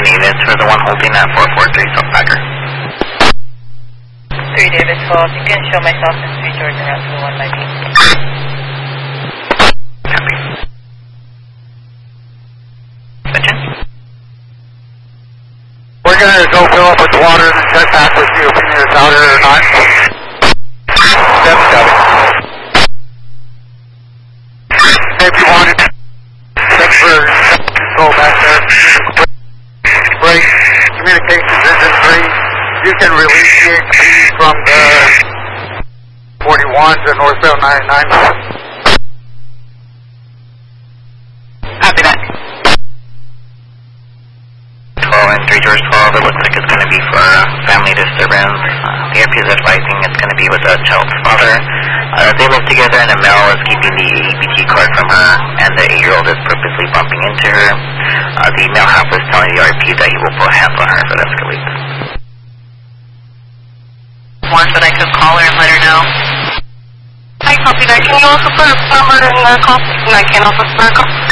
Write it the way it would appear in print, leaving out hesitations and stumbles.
units for the one holding at 443 South Packer. 3 Davis Falls, you can show myself in 3 Georgia around to the 1 by me. Copy. Attention. We're going to go fill up with water and check back with you if we need us out here or not. That's got it. If you wanted to check for control back there, break communications engine 3, you can release the HP from the 41 to northbound 99. Copy that. 12 and 3 George 12, it looks like it's going to be for family disturbance. The RP is advising it's going to be with a child's father. They live together and the male is keeping the EBT card from her and the 8-year-old is purposely bumping into her. The male half is telling the RP that he will put hands on her if it escalates. Once that I could call her and let her know. I copy that. Can you also put a number in the call? And I can also put a call.